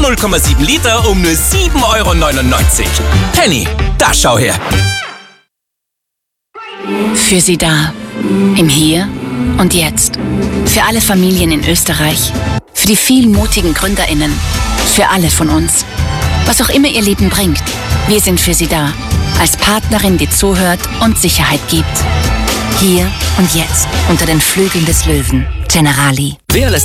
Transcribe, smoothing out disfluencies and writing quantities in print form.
0,7 Liter um nur 7,99 €. Penny, da schau her. Für Sie da. Im Hier und Jetzt. Für alle Familien in Österreich. Für die vielen mutigen GründerInnen. Für alle von uns. Was auch immer Ihr Leben bringt, wir sind für Sie da. Als Partnerin, die zuhört und Sicherheit gibt. Hier und jetzt. Unter den Flügeln des Löwen. Generali. Wer lässt